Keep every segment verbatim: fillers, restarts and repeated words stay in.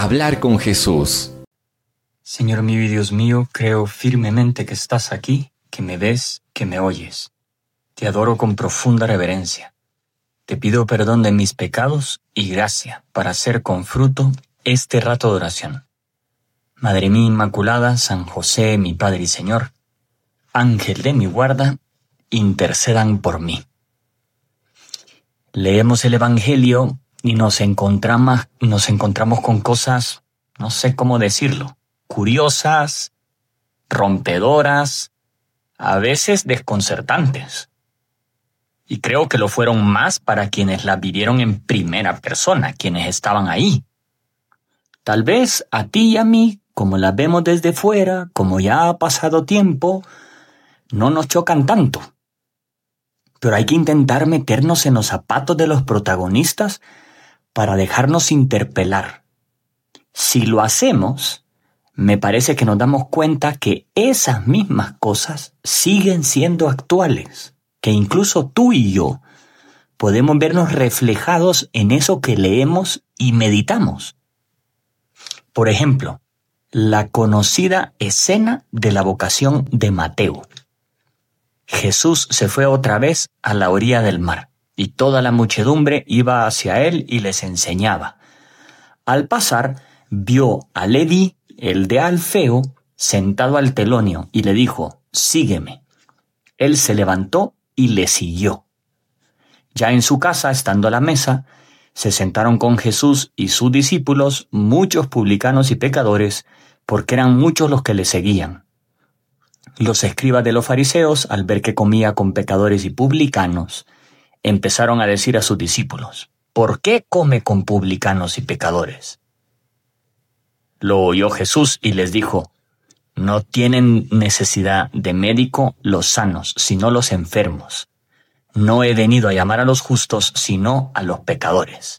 Hablar con Jesús. Señor mío y Dios mío, creo firmemente que estás aquí, que me ves, que me oyes. Te adoro con profunda reverencia. Te pido perdón de mis pecados y gracia para hacer con fruto este rato de oración. Madre mía Inmaculada, San José, mi Padre y Señor, Ángel de mi guarda, intercedan por mí. Leemos el Evangelio y nos encontramos, nos encontramos con cosas, no sé cómo decirlo, curiosas, rompedoras, a veces desconcertantes. Y creo que lo fueron más para quienes las vivieron en primera persona, quienes estaban ahí. Tal vez a ti y a mí, como las vemos desde fuera, como ya ha pasado tiempo, no nos chocan tanto. Pero hay que intentar meternos en los zapatos de los protagonistas para dejarnos interpelar. Si lo hacemos, me parece que nos damos cuenta que esas mismas cosas siguen siendo actuales, que incluso tú y yo podemos vernos reflejados en eso que leemos y meditamos. Por ejemplo, la conocida escena de la vocación de Mateo. Jesús se fue otra vez a la orilla del mar, y toda la muchedumbre iba hacia él y les enseñaba. Al pasar, vio a Leví, el de Alfeo, sentado al telonio, y le dijo, «Sígueme». Él se levantó y le siguió. Ya en su casa, estando a la mesa, se sentaron con Jesús y sus discípulos muchos publicanos y pecadores, porque eran muchos los que le seguían. Los escribas de los fariseos, al ver que comía con pecadores y publicanos, empezaron a decir a sus discípulos, ¿por qué come con publicanos y pecadores? Lo oyó Jesús y les dijo, no tienen necesidad de médico los sanos, sino los enfermos. No he venido a llamar a los justos, sino a los pecadores.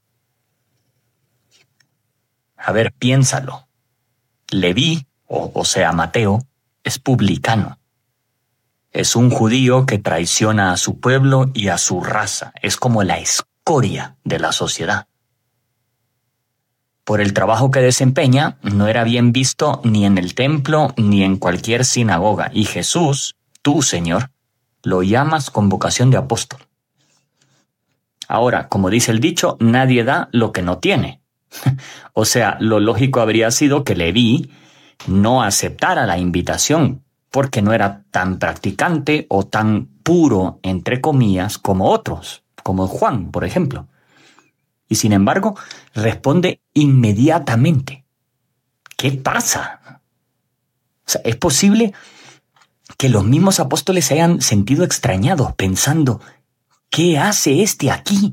A ver, piénsalo. Leví, o, o sea Mateo, es publicano. Es un judío que traiciona a su pueblo y a su raza. Es como la escoria de la sociedad. Por el trabajo que desempeña, no era bien visto ni en el templo ni en cualquier sinagoga. Y Jesús, tú, Señor, lo llamas con vocación de apóstol. Ahora, como dice el dicho, nadie da lo que no tiene. O sea, lo lógico habría sido que Leví no aceptara la invitación, porque no era tan practicante o tan puro, entre comillas, como otros, como Juan, por ejemplo. Y sin embargo, responde inmediatamente. ¿Qué pasa? O sea, es posible que los mismos apóstoles se hayan sentido extrañados, pensando, ¿qué hace este aquí?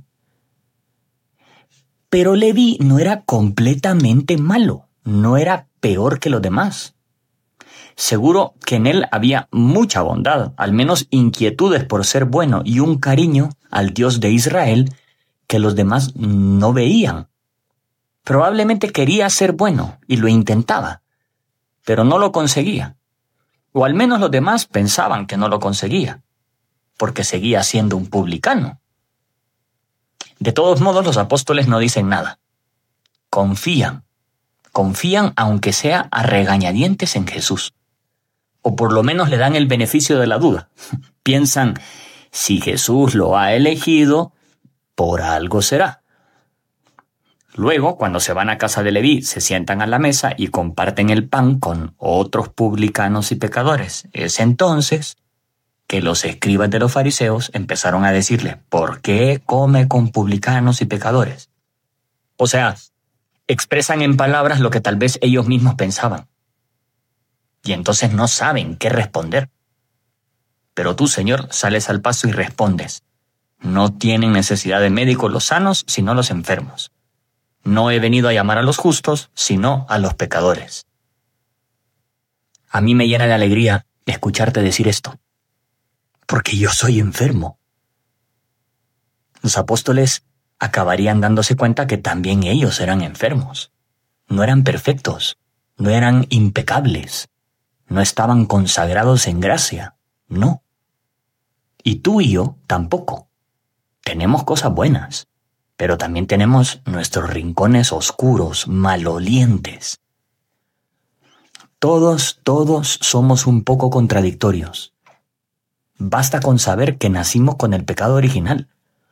Pero Leví no era completamente malo, no era peor que los demás. Seguro que en él había mucha bondad, al menos inquietudes por ser bueno y un cariño al Dios de Israel que los demás no veían. Probablemente quería ser bueno y lo intentaba, pero no lo conseguía. O al menos los demás pensaban que no lo conseguía, porque seguía siendo un publicano. De todos modos, los apóstoles no dicen nada. Confían. Confían aunque sea a regañadientes en Jesús. O por lo menos le dan el beneficio de la duda. Piensan, si Jesús lo ha elegido, por algo será. Luego, cuando se van a casa de Leví, se sientan a la mesa y comparten el pan con otros publicanos y pecadores. Es entonces que los escribas de los fariseos empezaron a decirle, ¿por qué come con publicanos y pecadores? O sea, expresan en palabras lo que tal vez ellos mismos pensaban. Y entonces no saben qué responder. Pero tú, Señor, sales al paso y respondes, no tienen necesidad de médicos los sanos, sino los enfermos. No he venido a llamar a los justos, sino a los pecadores. A mí me llena de alegría escucharte decir esto, porque yo soy enfermo. Los apóstoles acabarían dándose cuenta que también ellos eran enfermos. No eran perfectos, no eran impecables, no estaban consagrados en gracia, no. Y tú y yo tampoco. Tenemos cosas buenas, pero también tenemos nuestros rincones oscuros, malolientes. Todos, todos somos un poco contradictorios. Basta con saber que nacimos con el pecado original.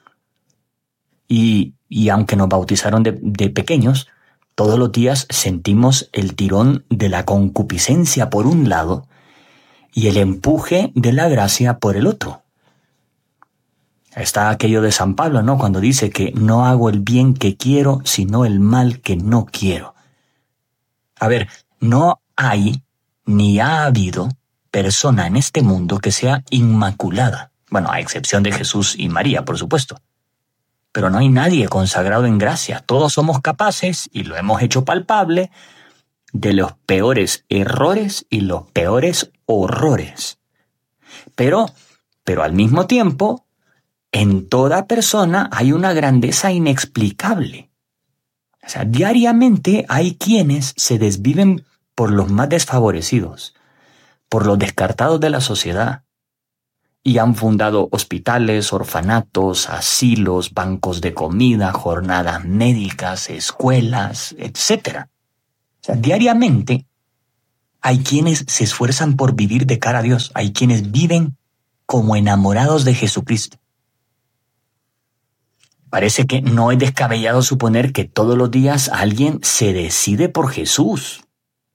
Y, y aunque nos bautizaron de, de pequeños, todos los días sentimos el tirón de la concupiscencia por un lado y el empuje de la gracia por el otro. Está aquello de San Pablo, ¿no? Cuando dice que no hago el bien que quiero, sino el mal que no quiero. A ver, no hay ni ha habido persona en este mundo que sea inmaculada. Bueno, a excepción de Jesús y María, por supuesto. Pero no hay nadie consagrado en gracia. Todos somos capaces, y lo hemos hecho palpable, de los peores errores y los peores horrores. Pero, pero al mismo tiempo, en toda persona hay una grandeza inexplicable. O sea, diariamente hay quienes se desviven por los más desfavorecidos, por los descartados de la sociedad, y han fundado hospitales, orfanatos, asilos, bancos de comida, jornadas médicas, escuelas, etcétera. O sea, diariamente hay quienes se esfuerzan por vivir de cara a Dios, hay quienes viven como enamorados de Jesucristo. Parece que no es descabellado suponer que todos los días alguien se decide por Jesús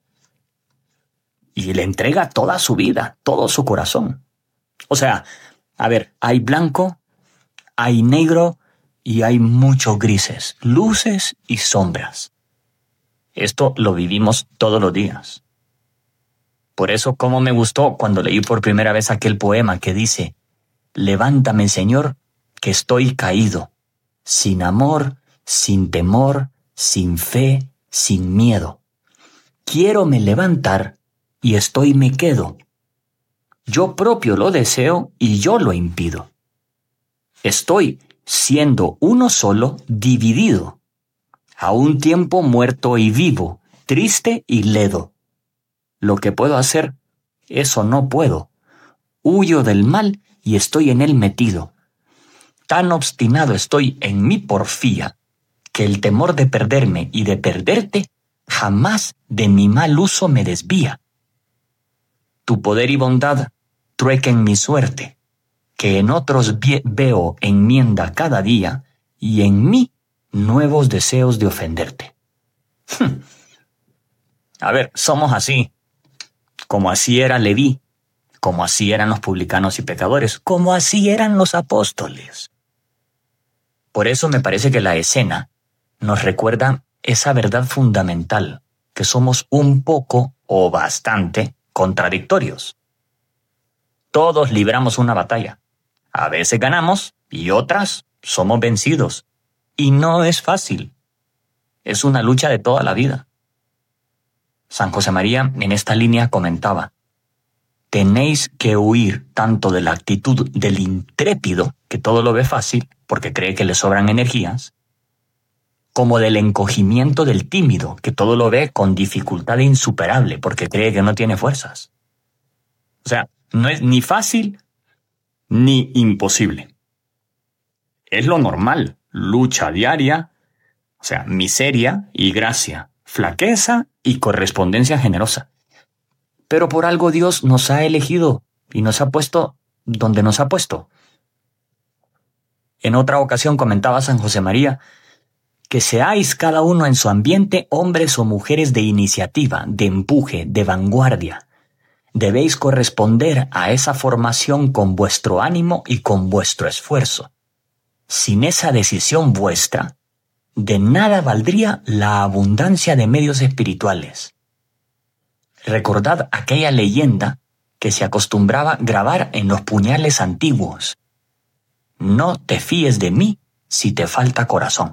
y le entrega toda su vida, todo su corazón. O sea, a ver, hay blanco, hay negro y hay muchos grises, luces y sombras. Esto lo vivimos todos los días. Por eso, cómo me gustó cuando leí por primera vez aquel poema que dice: «Levántame, Señor, que estoy caído, sin amor, sin temor, sin fe, sin miedo. Quiero me levantar y estoy me quedo. Yo propio lo deseo y yo lo impido. Estoy, siendo uno solo, dividido, a un tiempo muerto y vivo, triste y ledo. Lo que puedo hacer, eso no puedo. Huyo del mal y estoy en él metido. Tan obstinado estoy en mi porfía, que el temor de perderme y de perderte jamás de mi mal uso me desvía. Tu poder y bondad truequen mi suerte, que en otros veo enmienda cada día y en mí nuevos deseos de ofenderte». Hm. A ver, somos así, como así era Leví, como así eran los publicanos y pecadores, como así eran los apóstoles. Por eso me parece que la escena nos recuerda esa verdad fundamental, que somos un poco o bastante contradictorios. Todos libramos una batalla. A veces ganamos y otras somos vencidos. Y no es fácil. Es una lucha de toda la vida. San José María en esta línea comentaba: tenéis que huir tanto de la actitud del intrépido, que todo lo ve fácil porque cree que le sobran energías, como del encogimiento del tímido, que todo lo ve con dificultad insuperable porque cree que no tiene fuerzas. O sea, no es ni fácil ni imposible. Es lo normal, lucha diaria, o sea, miseria y gracia, flaqueza y correspondencia generosa. Pero por algo Dios nos ha elegido y nos ha puesto donde nos ha puesto. En otra ocasión comentaba San José María que seáis cada uno en su ambiente hombres o mujeres de iniciativa, de empuje, de vanguardia. Debéis corresponder a esa formación con vuestro ánimo y con vuestro esfuerzo. Sin esa decisión vuestra, de nada valdría la abundancia de medios espirituales. Recordad aquella leyenda que se acostumbraba a grabar en los puñales antiguos: no te fíes de mí si te falta corazón.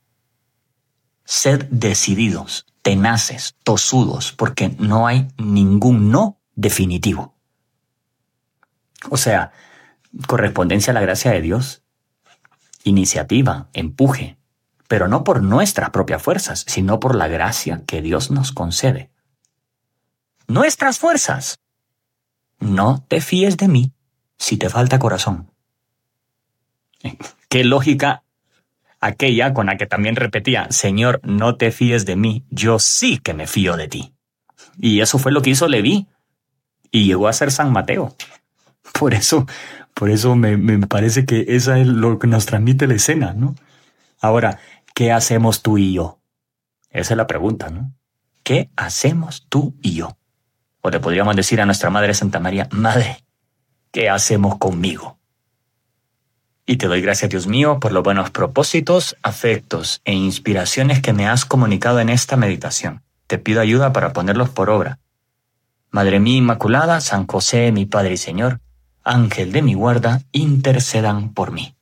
Sed decididos, tenaces, tosudos, porque no hay ningún no definitivo. O sea, correspondencia a la gracia de Dios, iniciativa, empuje, pero no por nuestras propias fuerzas, sino por la gracia que Dios nos concede. Nuestras fuerzas. No te fíes de mí si te falta corazón. Qué lógica aquella con la que también repetía, Señor, no te fíes de mí, yo sí que me fío de ti. Y eso fue lo que hizo Leví. Y llegó a ser San Mateo. Por eso, por eso me, me parece que esa es lo que nos transmite la escena, ¿no? Ahora, ¿qué hacemos tú y yo? Esa es la pregunta, ¿no? ¿Qué hacemos tú y yo? O le podríamos decir a nuestra Madre Santa María, Madre, ¿qué hacemos conmigo? Y te doy gracias, Dios mío, por los buenos propósitos, afectos e inspiraciones que me has comunicado en esta meditación. Te pido ayuda para ponerlos por obra. Madre mía Inmaculada, San José, mi Padre y Señor, Ángel de mi guarda, intercedan por mí.